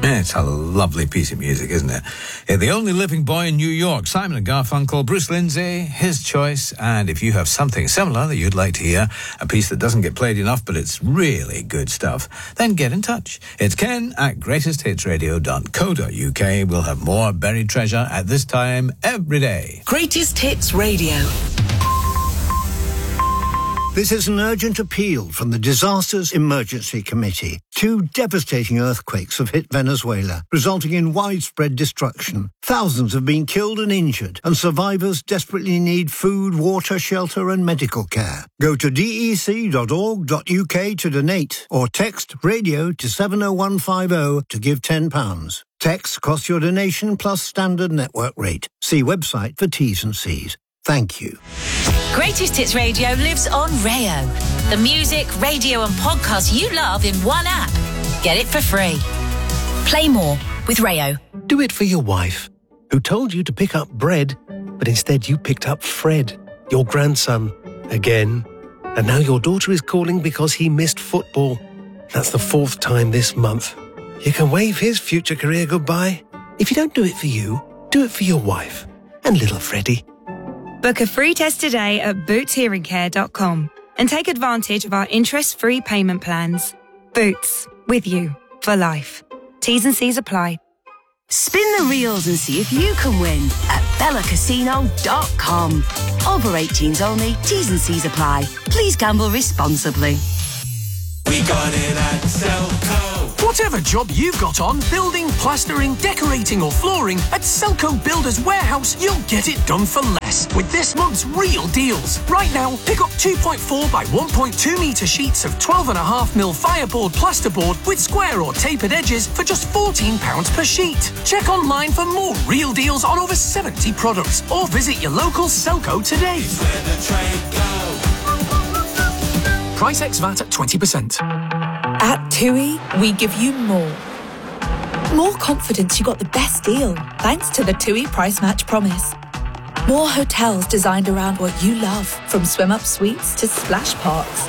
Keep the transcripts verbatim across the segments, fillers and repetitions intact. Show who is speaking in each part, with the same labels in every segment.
Speaker 1: It's a lovely piece of music, isn't it? Yeah, the only living boy in New York, Simon and Garfunkel, Bruce Lindsay, his choice. And if you have something similar that you'd like to hear, a piece that doesn't get played enough, but it's really good stuff, then get in touch. It's ken at greatest hits radio dot co dot uk. We'll have more buried treasure at this time every day.
Speaker 2: Greatest Hits Radio.
Speaker 3: This is an urgent appeal from the Disasters Emergency Committee. Two devastating earthquakes have hit Venezuela, resulting in widespread destruction. Thousands have been killed and injured, and survivors desperately need food, water, shelter and medical care. Go to d e c dot org dot u k to donate, or text radio to seven oh one five oh to give ten pounds. Text costs your donation plus standard network rate. See website for T's and C's. Thank you.
Speaker 2: Greatest Hits Radio lives on Rayo. The music, radio and podcasts you love in one app. Get it for free. Play more with Rayo.
Speaker 4: Do it for your wife, who told you to pick up bread, but instead you picked up Fred, your grandson, again. And now your daughter is calling because he missed football. That's the fourth time this month. You can wave his future career goodbye. If you don't do it for you, do it for your wife and little Freddie.
Speaker 5: Book a free test today at boots hearing care dot com and take advantage of our interest-free payment plans. Boots, with you for life. T's and C's apply.
Speaker 6: Spin the reels and see if you can win at bella casino dot com. Over eighteens only, T's and C's apply. Please gamble responsibly.
Speaker 7: We got it at Selco.
Speaker 8: Whatever job you've got on, building, plastering, decorating or flooring, at Selco Builders Warehouse, you'll get it done for less with this month's real deals. Right now, pick up two point four by one point two metre sheets of twelve point five mil fireboard plasterboard with square or tapered edges for just fourteen pounds per sheet. Check online for more real deals on over seventy products or visit your local Selco today.
Speaker 7: It's where the trade goes.
Speaker 8: Price ex V A T at twenty percent.
Speaker 9: At TUI, we give you more. More confidence you got the best deal, thanks to the TUI Price Match Promise. More hotels designed around what you love, from swim-up suites to splash parks.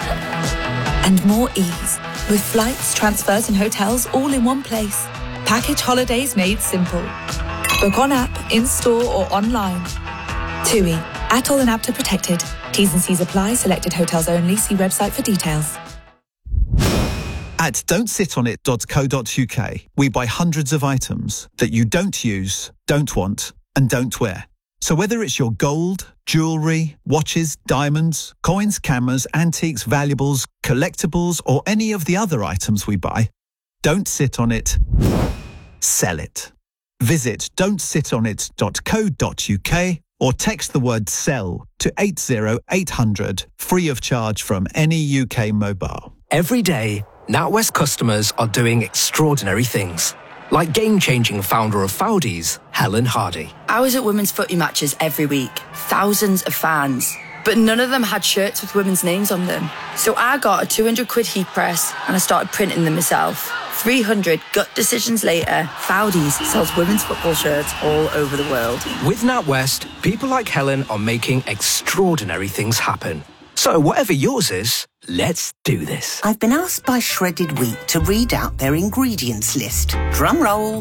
Speaker 9: And more ease, with flights, transfers and hotels all in one place. Package holidays made simple. Book on app, in-store or online. TUI, Atoll and APTA protected. T's and C's apply. Selected hotels only. See website for details.
Speaker 10: At don't sit on it dot co dot u k, we buy hundreds of items that you don't use, don't want, and don't wear. So whether it's your gold, jewellery, watches, diamonds, coins, cameras, antiques, valuables, collectibles, or any of the other items we buy, don't sit on it, sell it. Visit don't sit on it dot co dot u k or text the word SELL to eight zero eight hundred, free of charge from any U K mobile.
Speaker 11: Every day, NatWest customers are doing extraordinary things, like game-changing founder of Foudies, Helen Hardy.
Speaker 12: I was at women's footy matches every week, thousands of fans, but none of them had shirts with women's names on them. So I got a two hundred quid heat press and I started printing them myself. three hundred gut decisions later, Foudies sells women's football shirts all over the world.
Speaker 11: With NatWest, people like Helen are making extraordinary things happen. So whatever yours is, let's do this.
Speaker 13: I've been asked by Shredded Wheat to read out their ingredients list. Drum roll.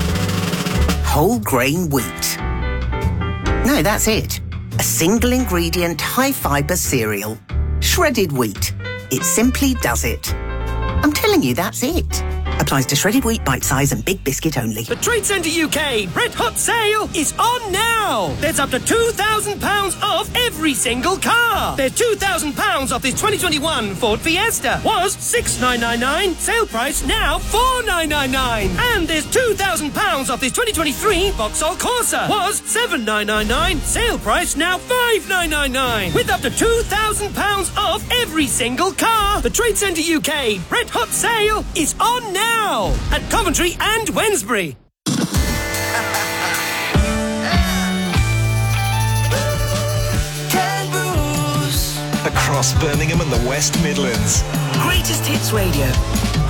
Speaker 13: Whole grain wheat. No, that's it. A single ingredient, high fibre cereal. Shredded wheat. It simply does it. I'm telling you, that's it. Applies to shredded wheat, bite size and big biscuit only.
Speaker 14: The Trade Centre U K Red Hot Sale is on now. There's up to two thousand pounds off every single car. There's two thousand pounds off this twenty twenty-one Ford Fiesta. Was six thousand nine hundred ninety-nine pounds. Sale price now four thousand nine hundred ninety-nine pounds. And there's two thousand pounds off this twenty twenty-three Vauxhall Corsa. Was seven thousand nine hundred ninety-nine pounds. Sale price now five thousand nine hundred ninety-nine pounds. With up to two thousand pounds off every single car. The Trade Centre U K Red Hot Sale is on now. At Coventry and Wednesbury.
Speaker 15: Across Birmingham and the West Midlands.
Speaker 2: Greatest Hits Radio.